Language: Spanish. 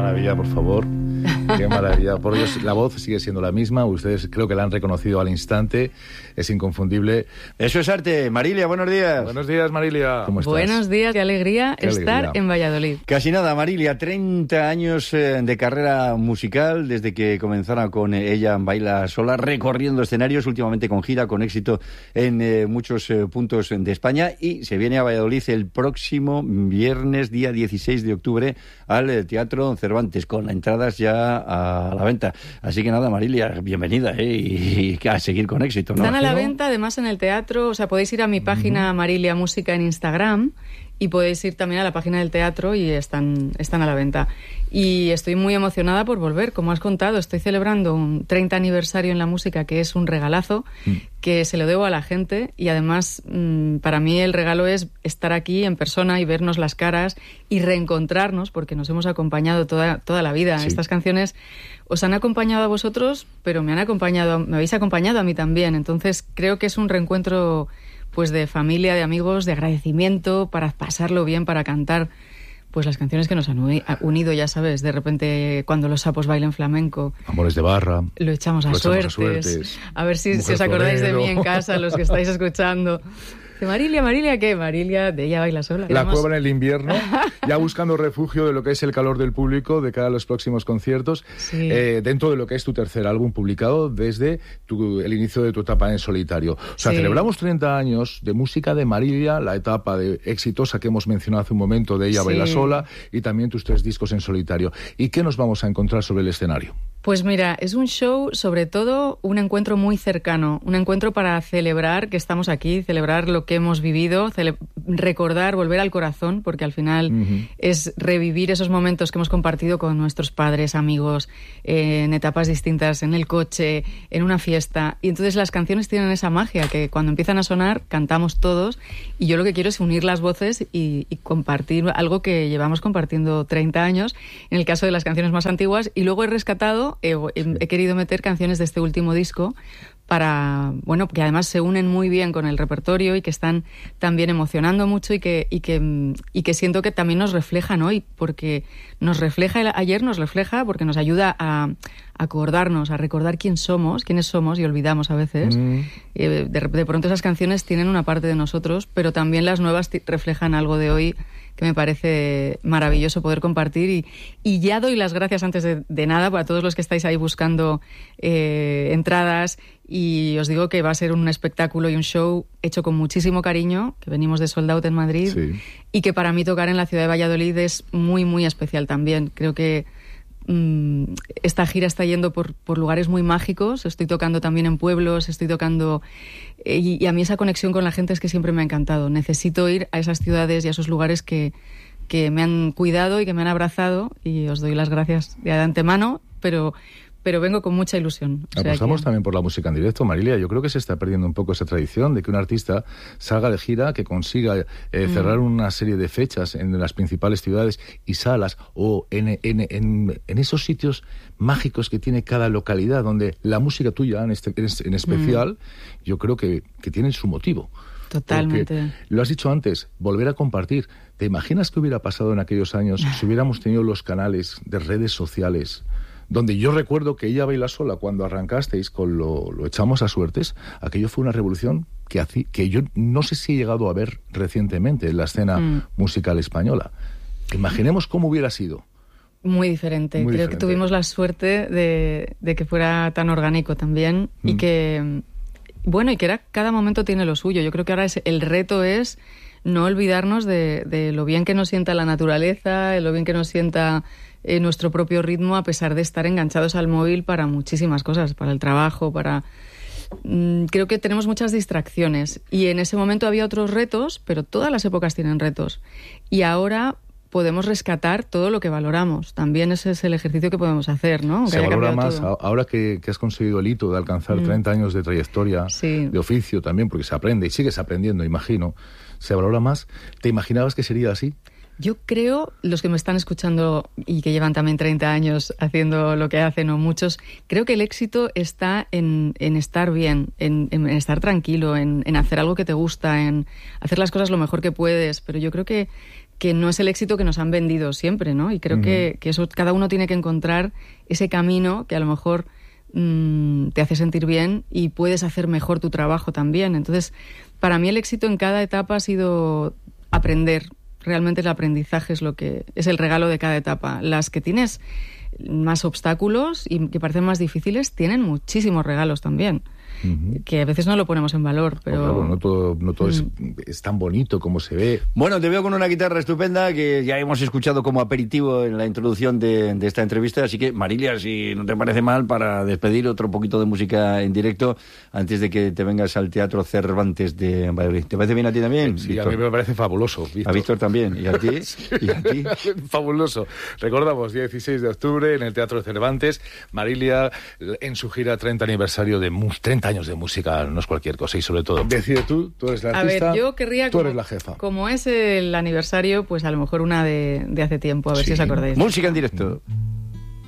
maravilla, por favor. Qué maravilla. Por Dios, la voz sigue siendo la misma. Ustedes creo que la han reconocido al instante. Es inconfundible. Eso es arte. Marilia, buenos días. Buenos días, Marilia. ¿Cómo estás? Buenos días. Qué alegría estar en Valladolid. Casi nada, Marilia. 30 años de carrera musical desde que comenzara con Ella Baila Sola, recorriendo escenarios, últimamente con gira, con éxito en muchos puntos de España. Y se viene a Valladolid el próximo viernes, día 16 de octubre, al Teatro Cervantes, con entradas ya a la venta. Así que nada, Marilia, bienvenida, y a seguir con éxito, ¿no? Están a la venta, además, en el teatro. O sea, podéis ir a mi página Marilia Música en Instagram y podéis ir también a la página del teatro y están a la venta. Y estoy muy emocionada por volver, como has contado. Estoy celebrando un 30 aniversario en la música, que es un regalazo, que se lo debo a la gente. Y además, para mí el regalo es estar aquí en persona y vernos las caras y reencontrarnos, porque nos hemos acompañado toda la vida. Sí. Estas canciones os han acompañado a vosotros, pero me habéis acompañado a mí también. Entonces creo que es un reencuentro, pues, de familia, de amigos, de agradecimiento, para pasarlo bien, para cantar pues las canciones que nos han unido, ya sabes. De repente, cuando los sapos bailen flamenco, Amores de barra, lo echamos a suertes. A ver si os acordáis de mí en casa, los que estáis escuchando. De Marilia, ¿qué? Marilia, de Ella Baila Sola. La Cueva en el invierno, ya buscando refugio de lo que es el calor del público de cara a los próximos conciertos, sí. Dentro de lo que es tu tercer álbum publicado desde el inicio de tu etapa en solitario. O sea, Sí. celebramos 30 años de música de Marilia, la etapa exitosa que hemos mencionado hace un momento de Ella Sí. Baila Sola, y también tus 3 discos en solitario. ¿Y qué nos vamos a encontrar sobre el escenario? Pues mira, es un show, sobre todo, un encuentro muy cercano, un encuentro para celebrar que estamos aquí, celebrar lo que hemos vivido, recordar, volver al corazón, porque al final es revivir esos momentos que hemos compartido con nuestros padres, amigos, en etapas distintas, en el coche, en una fiesta. Y entonces las canciones tienen esa magia, que cuando empiezan a sonar, cantamos todos, y yo lo que quiero es unir las voces y compartir algo que llevamos compartiendo 30 años, en el caso de las canciones más antiguas, y luego he rescatado, he querido meter canciones de este último disco para, bueno, que además se unen muy bien con el repertorio y que están también emocionando mucho y que siento que también nos reflejan hoy, porque nos refleja, ayer nos refleja porque nos ayuda a acordarnos, a recordar quiénes somos y olvidamos a veces. De pronto esas canciones tienen una parte de nosotros, pero también las nuevas reflejan algo de hoy que me parece maravilloso poder compartir, y ya doy las gracias antes de nada para todos los que estáis ahí buscando entradas, y os digo que va a ser un espectáculo y un show hecho con muchísimo cariño, que venimos de Sold Out en Madrid, Sí. y que para mí tocar en la ciudad de Valladolid es muy, muy especial también. Creo que esta gira está yendo por lugares muy mágicos. Estoy tocando también en pueblos, estoy tocando... y a mí esa conexión con la gente es que siempre me ha encantado. Necesito ir a esas ciudades y a esos lugares que me han cuidado y que me han abrazado, y os doy las gracias de antemano, pero vengo con mucha ilusión. O sea, Apostamos también por la música en directo, Marilia. Yo creo que se está perdiendo un poco esa tradición de que un artista salga de gira, que consiga cerrar una serie de fechas en las principales ciudades y salas, o en esos sitios mágicos que tiene cada localidad, donde la música tuya en especial, yo creo que tiene su motivo. Totalmente. Porque, lo has dicho antes, volver a compartir. ¿Te imaginas qué hubiera pasado en aquellos años si hubiéramos tenido los canales de redes sociales, donde yo recuerdo que Ella Baila Sola, cuando arrancasteis con lo echamos a suertes? Aquello fue una revolución que yo no sé si he llegado a ver recientemente en la escena musical española. Imaginemos cómo hubiera sido. Muy diferente. Creo que tuvimos la suerte de que fuera tan orgánico también, y que, bueno, y que cada momento tiene lo suyo. Yo creo que ahora el reto es no olvidarnos de lo bien que nos sienta la naturaleza, de lo bien que nos sienta nuestro propio ritmo, a pesar de estar enganchados al móvil para muchísimas cosas, para el trabajo, creo que tenemos muchas distracciones, y en ese momento había otros retos, pero todas las épocas tienen retos, y ahora podemos rescatar todo lo que valoramos. También ese es el ejercicio que podemos hacer, ¿no? Se valora más ahora que has conseguido el hito de alcanzar 30 años de trayectoria, sí, de oficio también, porque se aprende y sigues aprendiendo, imagino. Se valora más. ¿Te imaginabas que sería así? Yo creo, los que me están escuchando y que llevan también 30 años haciendo lo que hacen, o muchos, creo que el éxito está en estar bien, en estar tranquilo, en hacer algo que te gusta, en hacer las cosas lo mejor que puedes. Pero yo creo que que no es el éxito que nos han vendido siempre, ¿no? Y creo que eso, cada uno tiene que encontrar ese camino que a lo mejor te hace sentir bien y puedes hacer mejor tu trabajo también. Entonces, para mí el éxito en cada etapa ha sido aprender. Realmente el aprendizaje es lo que es el regalo de cada etapa. Las que tienes más obstáculos y que parecen más difíciles tienen muchísimos regalos también. Que a veces no lo ponemos en valor, pero... Claro, no todo es tan bonito como se ve. Bueno, te veo con una guitarra estupenda que ya hemos escuchado como aperitivo en la introducción de esta entrevista, así que, Marilia, si no te parece mal, para despedir otro poquito de música en directo antes de que te vengas al Teatro Cervantes de Valladolid. ¿Te parece bien a ti también, Sí, Víctor? a mí me parece fabuloso, Víctor. A Víctor también, ¿y a ti? Sí. ¿Y a ti? Fabuloso. Recordamos, 16 de octubre en el Teatro Cervantes, Marilia en su gira 30 aniversario de 30 años de música, no es cualquier cosa, y sobre todo, decide tú eres la artista, a ver, yo querría, tú eres la jefa. Como es el aniversario, pues a lo mejor una de hace tiempo, a ver si os acordáis. Música en directo.